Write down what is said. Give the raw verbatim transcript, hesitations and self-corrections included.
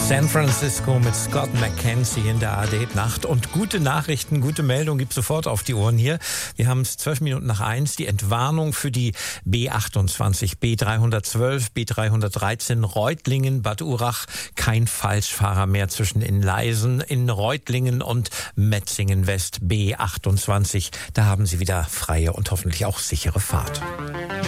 San Francisco mit Scott McKenzie in der A R D-Nacht. Und gute Nachrichten, gute Meldung gibt sofort auf die Ohren hier. Wir haben es zwölf Minuten nach eins. Die Entwarnung für die B achtundzwanzig, B dreihundertzwölf, B dreihundertdreizehn Reutlingen, Bad Urach. Kein Falschfahrer mehr zwischen Inleisen in Reutlingen und Metzingen West, B achtundzwanzig. Da haben Sie wieder freie und hoffentlich auch sichere Fahrt.